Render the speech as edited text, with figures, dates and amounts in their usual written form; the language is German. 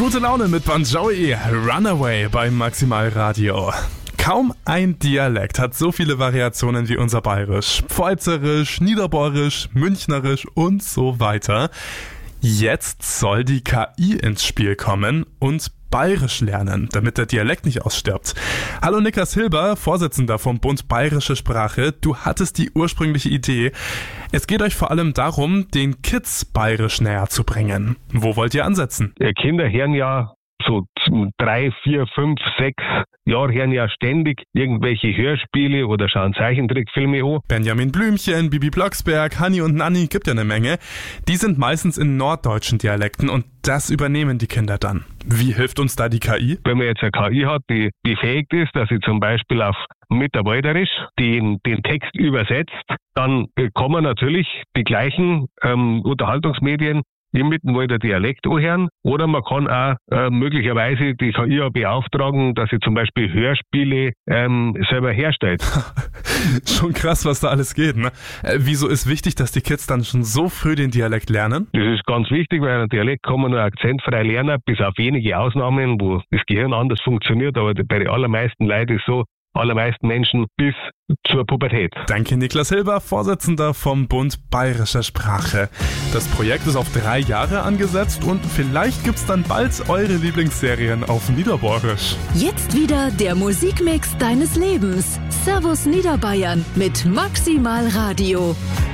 Gute Laune mit Bon Jovi, Runaway bei Maximal Radio. Kaum ein Dialekt hat so viele Variationen wie unser Bayerisch. Pfälzerisch, Niederbayerisch, Münchnerisch und so weiter. Jetzt soll die KI ins Spiel kommen und Bayerisch lernen, damit der Dialekt nicht ausstirbt. Hallo Niklas Hilber, Vorsitzender vom Bund Bayerische Sprache. Du hattest die ursprüngliche Idee. Es geht euch vor allem darum, den Kids Bayerisch näher zu bringen. Wo wollt ihr ansetzen? Kinder hören ja so 3, 4, 5, 6 Jahre hören ja ständig irgendwelche Hörspiele oder schauen Zeichentrickfilme an. Benjamin Blümchen, Bibi Blocksberg, Hanni und Nanni, gibt ja eine Menge. Die sind meistens in norddeutschen Dialekten und das übernehmen die Kinder dann. Wie hilft uns da die KI? Wenn man jetzt eine KI hat, die befähigt ist, dass sie zum Beispiel auf Mitarbeiterisch den Text übersetzt, dann kann man natürlich die gleichen Unterhaltungsmedien im Mittenwalder Dialekt anhören. Oder man kann auch möglicherweise die KI beauftragen, dass sie zum Beispiel Hörspiele selber herstellt. Schon krass, was da alles geht, ne? Wieso ist wichtig, dass die Kids dann schon so früh den Dialekt lernen? Das ist ganz wichtig, weil ein Dialekt kann man nur akzentfrei lernen, bis auf wenige Ausnahmen, wo das Gehirn anders funktioniert. Aber bei den allermeisten Leuten ist so, allermeisten Menschen bis zur Pubertät. Danke Niklas Hilber, Vorsitzender vom Bund Bayerischer Sprache. Das Projekt ist auf 3 Jahre angesetzt und vielleicht gibt's dann bald eure Lieblingsserien auf Niederbayerisch. Jetzt wieder der Musikmix deines Lebens. Servus Niederbayern mit Maximal Radio.